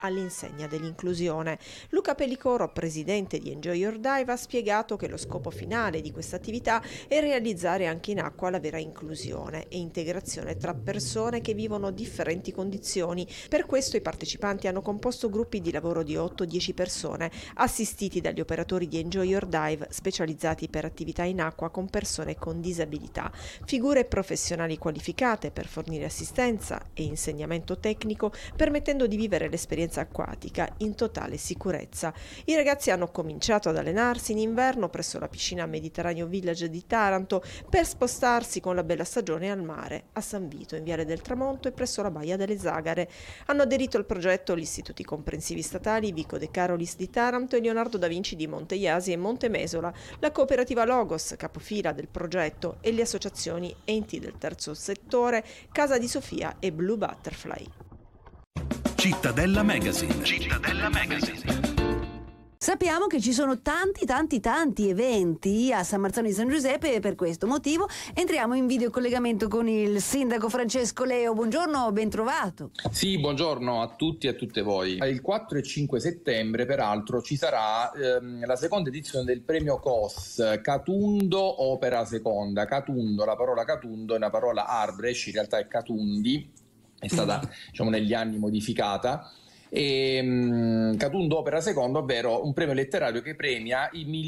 all'insegna dell'inclusione. Luca Pellicoro, presidente di Enjoy Your Dive, ha spiegato che lo scopo finale di questa attività è realizzare anche in acqua la vera inclusione e integrazione tra persone che vivono differenti condizioni. Per questo i partecipanti hanno composto gruppi di lavoro di 8-10 persone, assistiti dagli operatori di Enjoy Your Dive, specializzati per attività in acqua con persone con disabilità, figure professionali qualificate per fornire assistenza e insegnamento tecnico, permettendo di vivere l'esperienza acquatica in totale sicurezza. I ragazzi hanno cominciato ad allenarsi in inverno presso la piscina Mediterraneo Village di Taranto per spostarsi con la bella stagione al mare, a San Vito, in Viale del Tramonto e presso la Baia delle Zagare. Hanno aderito al progetto gli istituti comprensivi statali Vico De Carolis di Taranto e Leonardo da Vinci di Monte Iasi e Monte Mesola, la cooperativa Logos, capofila del progetto, e le associazioni enti del terzo settore Casa di Sofia e Blue Butterfly. Cittadella Magazine. Cittadella Magazine. Sappiamo che ci sono tanti eventi a San Marzano di San Giuseppe e per questo motivo entriamo in video collegamento con il sindaco Francesco Leo. Buongiorno, ben trovato. Sì, buongiorno a tutti e a tutte voi. Il 4 e 5 settembre, peraltro, ci sarà la seconda edizione del premio COS Catundo Opera Seconda. Catundo, la parola Catundo è una parola Arbrecht, in realtà è Catundi, è stata negli anni modificata. E Catundo Opera Seconda, ovvero un premio letterario che premia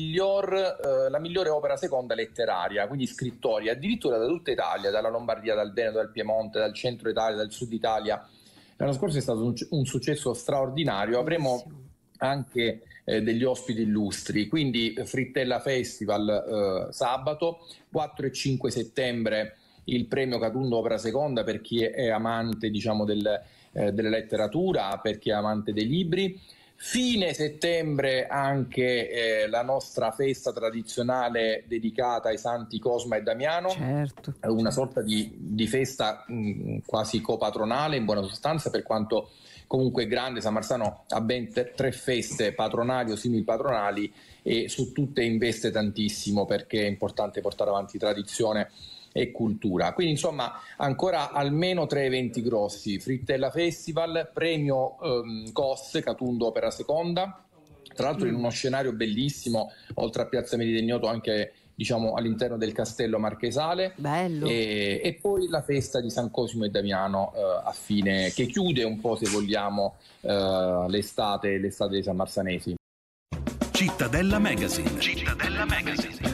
la migliore opera seconda letteraria, quindi scrittori addirittura da tutta Italia, dalla Lombardia, dal Veneto, dal Piemonte, dal centro Italia, dal sud Italia. L'anno scorso è stato un successo straordinario. Avremo anche degli ospiti illustri, quindi Frittella Festival sabato, 4 e 5 settembre il premio Catundo Opera Seconda per chi è amante della letteratura, per chi è amante dei libri. Fine settembre anche la nostra festa tradizionale dedicata ai santi Cosma e Damiano, certo. Una sorta di festa quasi copatronale in buona sostanza, per quanto comunque grande. San Marzano ha ben 3 feste patronali o simili patronali e su tutte investe tantissimo, perché è importante portare avanti tradizione e cultura. Quindi insomma ancora almeno 3 eventi grossi: Frittella Festival, premio COS Catundo Opera Seconda, tra l'altro in uno scenario bellissimo, oltre a Piazza Meridignotto anche all'interno del Castello Marchesale. Bello. E poi la festa di San Cosimo e Damiano a fine, che chiude un po', se vogliamo, l'estate dei sanmarzanesi. Cittadella Magazine. Cittadella Magazine.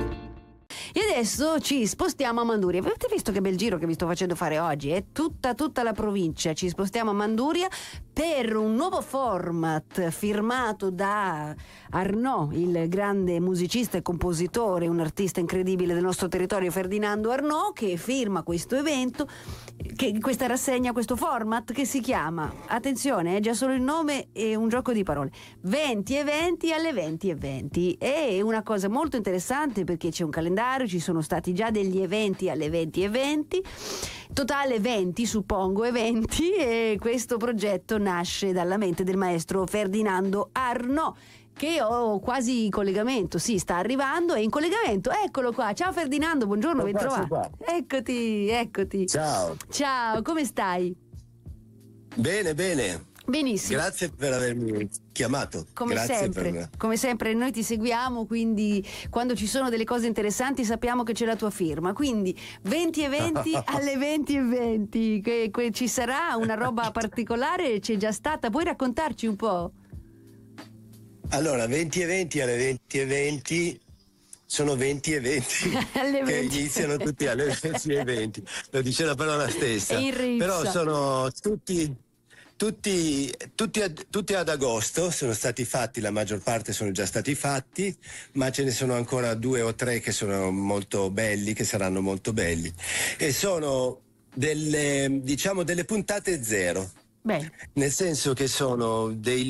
E adesso ci spostiamo a Manduria. Avete visto che bel giro che vi sto facendo fare oggi? È tutta la provincia. Ci spostiamo a Manduria per un nuovo format firmato da Arnaud, il grande musicista e compositore, un artista incredibile del nostro territorio, Ferdinando Arnaud, che firma questo evento, questa rassegna, questo format che si chiama, attenzione, è già solo il nome e un gioco di parole, 20 eventi alle 20 eventi. È una cosa molto interessante perché c'è un calendario, ci sono stati già degli eventi alle 20 eventi, totale 20 suppongo eventi, e questo progetto nasce dalla mente del maestro Ferdinando Arnaud, che ho quasi collegamento, sì, sta arrivando, è in collegamento, eccolo qua. Ciao Ferdinando, buongiorno, ben trovato. Eccoti. Ciao, come stai? Bene. Benissimo. Grazie per avermi chiamato. Come sempre, noi ti seguiamo, quindi quando ci sono delle cose interessanti sappiamo che c'è la tua firma. Quindi 20 eventi alle 20 eventi. Ci sarà una roba particolare? C'è già stata? Puoi raccontarci un po'? Allora, 20 eventi alle 20 eventi sono 20 eventi che iniziano tutti alle 20 eventi. Lo dice la parola stessa. Però sono tutti ad agosto, sono stati fatti, la maggior parte sono già stati fatti, ma ce ne sono ancora 2 o 3 che sono molto belli, che saranno molto belli, e sono delle puntate zero. Beh. Nel senso che siamo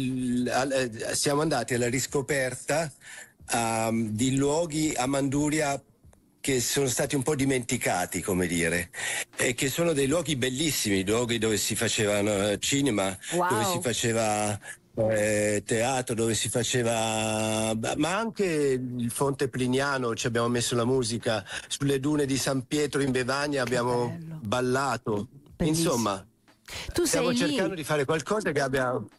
andati alla riscoperta di luoghi a Manduria che sono stati un po' dimenticati, come dire, e che sono dei luoghi bellissimi, luoghi dove si faceva cinema, wow, dove si faceva teatro, dove si faceva, ma anche il Fonte Pliniano, ci abbiamo messo la musica, sulle dune di San Pietro in Bevagna abbiamo ballato. Bellissimo. Insomma, tu stiamo sei cercando lì di fare qualcosa che abbia